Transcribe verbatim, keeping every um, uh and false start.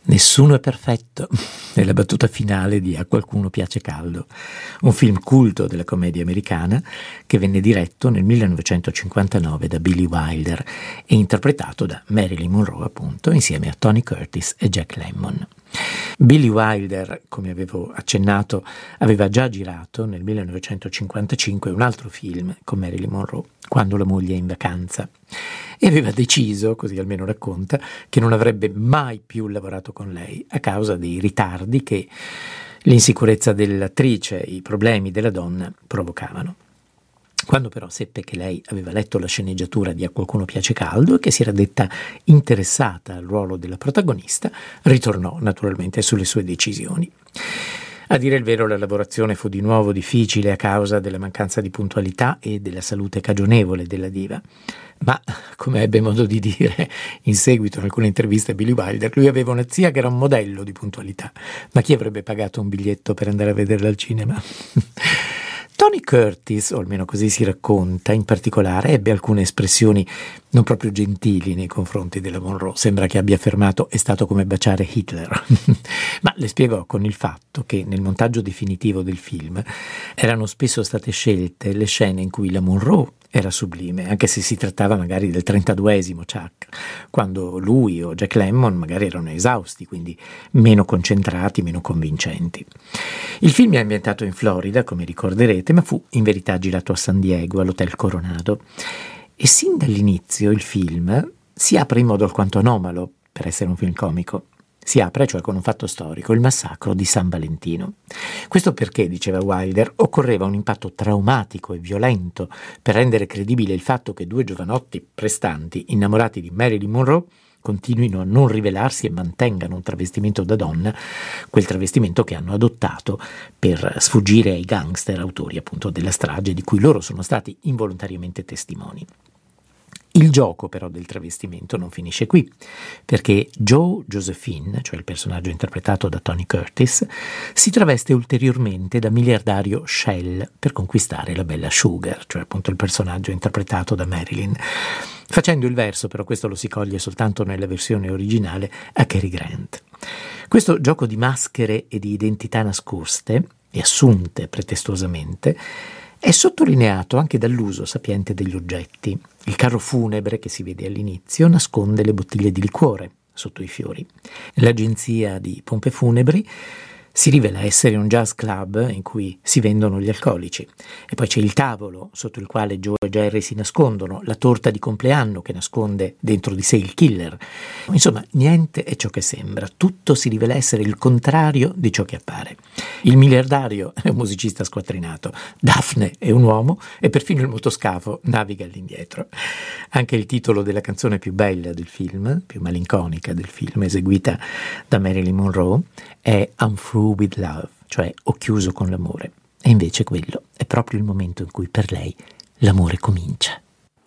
Nessuno è perfetto, è la battuta finale di A qualcuno piace caldo, un film culto della commedia americana che venne diretto nel millenovecentocinquantanove da Billy Wilder e interpretato da Marilyn Monroe, appunto, insieme a Tony Curtis e Jack Lemmon. Billy Wilder, come avevo accennato, aveva già girato nel millenovecentocinquantacinque un altro film con Marilyn Monroe, Quando la moglie è in vacanza, e aveva deciso, così almeno racconta, che non avrebbe mai più lavorato con lei a causa dei ritardi che l'insicurezza dell'attrice e i problemi della donna provocavano. Quando però seppe che lei aveva letto la sceneggiatura di A qualcuno piace caldo e che si era detta interessata al ruolo della protagonista, ritornò naturalmente sulle sue decisioni. A dire il vero, la lavorazione fu di nuovo difficile a causa della mancanza di puntualità e della salute cagionevole della diva. Ma, come ebbe modo di dire in seguito in alcune interviste a Billy Wilder, lui aveva una zia che era un modello di puntualità. Ma chi avrebbe pagato un biglietto per andare a vederla al cinema? Tony Curtis, o almeno così si racconta, in particolare ebbe alcune espressioni non proprio gentili nei confronti della Monroe. Sembra che abbia affermato: è stato come baciare Hitler. Ma le spiegò con il fatto che nel montaggio definitivo del film erano spesso state scelte le scene in cui la Monroe era sublime, anche se si trattava magari del trentaduesimo Chuck, quando lui o Jack Lemmon magari erano esausti, quindi meno concentrati, meno convincenti. Il film è ambientato in Florida, come ricorderete, ma fu in verità girato a San Diego, all'Hotel Coronado. E sin dall'inizio il film si apre in modo alquanto anomalo per essere un film comico. Si apre cioè con un fatto storico, il massacro di San Valentino. Questo perché, diceva Wilder, occorreva un impatto traumatico e violento per rendere credibile il fatto che due giovanotti prestanti, innamorati di Marilyn Monroe, continuino a non rivelarsi e mantengano un travestimento da donna, quel travestimento che hanno adottato per sfuggire ai gangster autori appunto della strage di cui loro sono stati involontariamente testimoni. Il gioco però del travestimento non finisce qui, perché Joe Josephine, cioè il personaggio interpretato da Tony Curtis, si traveste ulteriormente da miliardario Shell per conquistare la bella Sugar, cioè appunto il personaggio interpretato da Marilyn, facendo il verso, però questo lo si coglie soltanto nella versione originale, a Cary Grant. Questo gioco di maschere e di identità nascoste e assunte pretestuosamente è sottolineato anche dall'uso sapiente degli oggetti. Il carro funebre che si vede all'inizio nasconde le bottiglie di liquore sotto i fiori. L'agenzia di pompe funebri si rivela essere un jazz club in cui si vendono gli alcolici. E poi c'è il tavolo sotto il quale Joe e Jerry si nascondono, la torta di compleanno che nasconde dentro di sé il killer. Insomma, niente è ciò che sembra, tutto si rivela essere il contrario di ciò che appare. Il miliardario è un musicista squattrinato, Daphne è un uomo e perfino il motoscafo naviga all'indietro. Anche il titolo della canzone più bella del film, più malinconica del film, eseguita da Marilyn Monroe, è I'm Through with Love, cioè ho chiuso con l'amore. E invece quello è proprio il momento in cui per lei l'amore comincia.